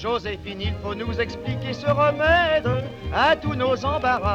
Joséphine, il faut nous expliquer ce remède à tous nos embarras.